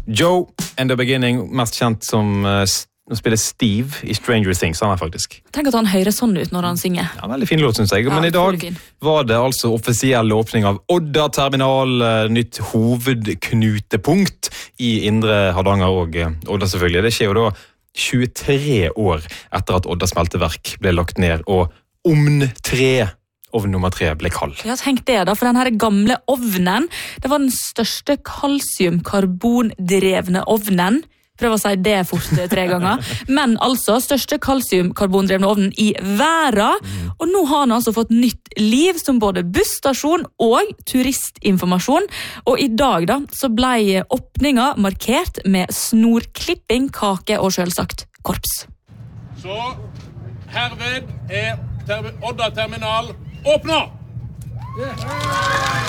Joe and the Beginning, mest kjent som spiller Steve I Stranger Things, han faktisk. Tenk at han hører sånn ut når han synger. Ja, veldig fin låt, synes jeg. Men I dag var det altså offisiell åpning av Odda terminal, nytt hovedknutepunkt I Indre Hardanger og Odda selvfølgelig. Det skjer jo da 23 år etter at Odda smelteverk ble lagt ned, og ovn nummer 3 ble kald. Ja, tenk det da, for den her gamle ovnen, det var den største kalsiumkarbondrevne ovnen. Prøv å si det fort 3 ganger. Men altså, største kalsiumkarbondrevne ovnen I verden. Og nå har den altså fått nytt liv som både busstasjon og turistinformasjon. Og I dag da, så ble åpninga markert med snorklipping, kake og selvsagt korps. Så herved Odda terminal åpner!